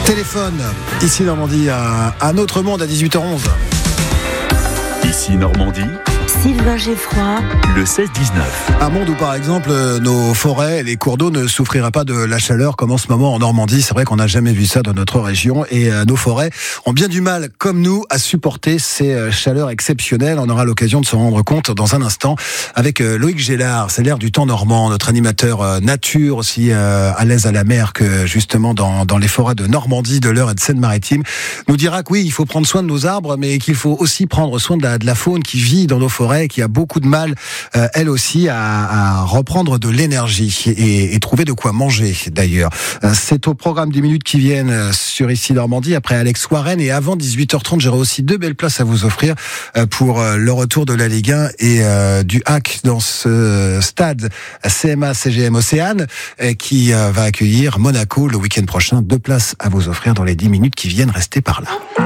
Téléphone, ici Normandie, un autre monde à 18h11. Ici Normandie, Sylvain Geffroy, le 16-19. Un monde où, par exemple, nos forêts, les cours d'eau ne souffriraient pas de la chaleur comme en ce moment en Normandie. C'est vrai qu'on n'a jamais vu ça dans notre région et nos forêts ont bien du mal, comme nous, à supporter ces chaleurs exceptionnelles. On aura l'occasion de s'en rendre compte dans un instant avec Loïc Gélard. C'est l'air du temps normand, notre animateur nature aussi à l'aise à la mer que justement dans les forêts de Normandie, de l'Eure et de Seine-Maritime. Nous dira que oui, il faut prendre soin de nos arbres, mais qu'il faut aussi prendre soin de la faune qui vit dans nos forêts, qui a beaucoup de mal, elle aussi, à reprendre de l'énergie et trouver de quoi manger, d'ailleurs. C'est au programme des minutes qui viennent sur Ici Normandie, après Alex Warren. Et avant 18h30, j'aurai aussi 2 belles places à vous offrir pour le retour de la Ligue 1 et du HAC dans ce stade CMA CGM Océane qui va accueillir Monaco le week-end prochain. 2 places à vous offrir dans les 10 minutes qui viennent. Restez par là.